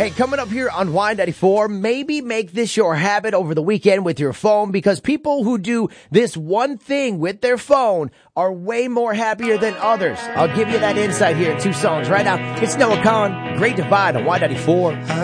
Hey, coming up here on Y94, maybe make this your habit over the weekend with your phone, because people who do this one thing with their phone are way more happier than others. I'll give you that insight here in 2 songs right now. It's Noah Khan, Great Divide on Y94.